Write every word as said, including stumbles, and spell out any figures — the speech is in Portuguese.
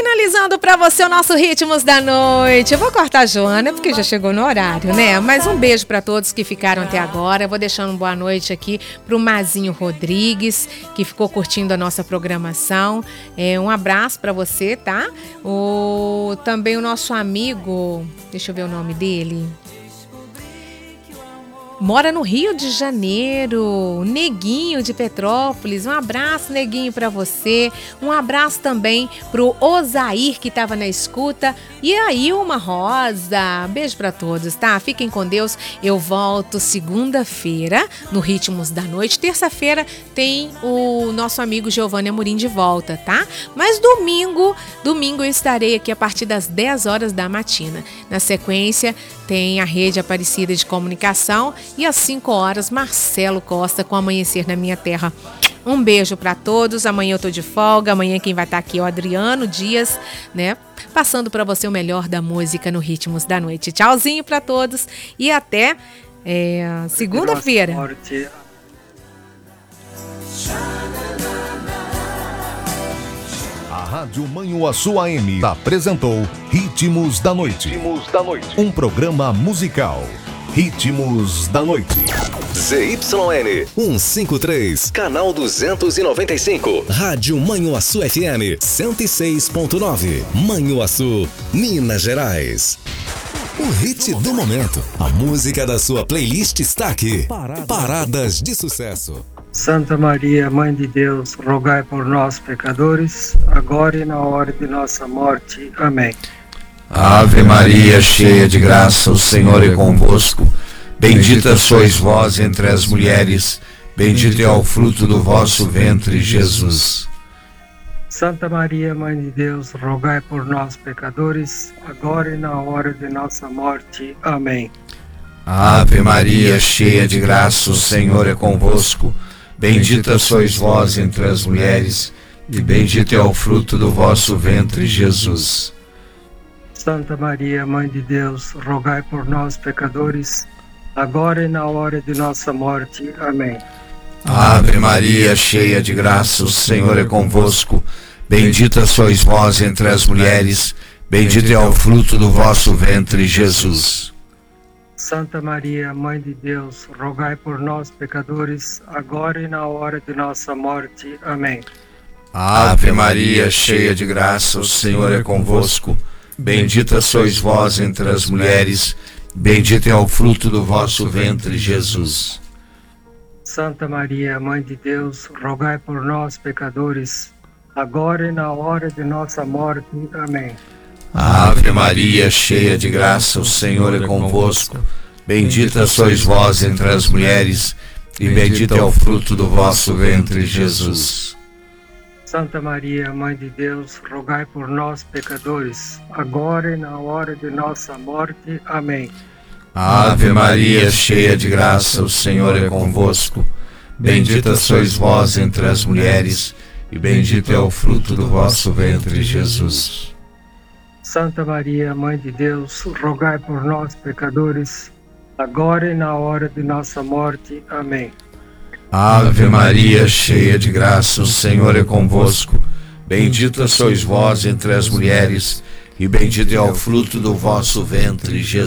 Finalizando pra você o nosso Ritmos da Noite. Eu vou cortar a Joana porque já chegou no horário, né? Mas um beijo pra todos que ficaram até agora. Eu vou deixando uma boa noite aqui pro Mazinho Rodrigues, que ficou curtindo a nossa programação. É, um abraço pra você, tá? O, também o nosso amigo, deixa eu ver o nome dele. Mora no Rio de Janeiro, Neguinho de Petrópolis. Um abraço, Neguinho, para você. Um abraço também pro Osair, que estava na escuta. E aí, uma Rosa. Beijo para todos, tá? Fiquem com Deus. Eu volto segunda-feira no Ritmos da Noite. Terça-feira tem o nosso amigo Giovanni Amorim de volta, tá? Mas domingo, domingo eu estarei aqui a partir das dez horas da matina. Na sequência, tem a Rede Aparecida de Comunicação. E às cinco horas, Marcelo Costa com Amanhecer na Minha Terra. Um beijo para todos. Amanhã eu tô de folga. Amanhã quem vai estar aqui é o Adriano Dias, né? Passando para você o melhor da música no Ritmos da Noite. Tchauzinho para todos e até é, segunda-feira. A Rádio Manhuaçu A M apresentou Ritmos da Noite. Ritmos da Noite. Um programa musical. Ritmos da Noite. Z Y N cento e cinquenta e três, canal duzentos e noventa e cinco. Rádio Manhuaçu F M cento e seis ponto nove. Manhuaçu, Minas Gerais. O hit do momento. A música da sua playlist está aqui. Paradas de sucesso. Santa Maria, Mãe de Deus, rogai por nós, pecadores, agora e na hora de nossa morte. Amém. Ave Maria, cheia de graça, o Senhor é convosco. Bendita sois vós entre as mulheres, bendito é o fruto do vosso ventre, Jesus. Santa Maria, Mãe de Deus, rogai por nós, pecadores, agora e na hora de nossa morte. Amém. Ave Maria, cheia de graça, o Senhor é convosco. Bendita sois vós entre as mulheres, e bendito é o fruto do vosso ventre, Jesus. Santa Maria, Mãe de Deus, rogai por nós, pecadores, agora e na hora de nossa morte. Amém. Ave Maria, cheia de graça, o Senhor é convosco. Bendita sois vós entre as mulheres, bendito é o fruto do vosso ventre, Jesus. Santa Maria, Mãe de Deus, rogai por nós, pecadores, agora e na hora de nossa morte. Amém. Ave Maria, cheia de graça, o Senhor é convosco. Bendita sois vós entre as mulheres, bendito é o fruto do vosso ventre, Jesus. Santa Maria, Mãe de Deus, rogai por nós, pecadores, agora e na hora de nossa morte. Amém. Ave Maria, cheia de graça, o Senhor é convosco. Bendita sois vós entre as mulheres, e bendito é o fruto do vosso ventre, Jesus. Santa Maria, Mãe de Deus, rogai por nós, pecadores, agora e na hora de nossa morte. Amém. Ave Maria, cheia de graça, o Senhor é convosco. Bendita sois vós entre as mulheres, e bendito é o fruto do vosso ventre, Jesus. Santa Maria, Mãe de Deus, rogai por nós, pecadores, agora e na hora de nossa morte. Amém. Ave Maria, cheia de graça, o Senhor é convosco. Bendita sois vós entre as mulheres, e bendito é o fruto do vosso ventre, Jesus.